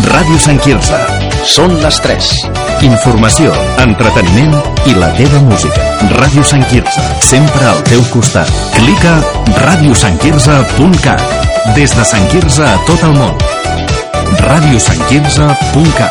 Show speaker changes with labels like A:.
A: Ràdio Sant Quirze. Són les 3. Informació, entreteniment i la teva música. Ràdio Sant Quirze, sempre al teu costat. Clica radiosantquirze.cat. Des de Sant Quirze a tot el món. radiosantquirze.cat.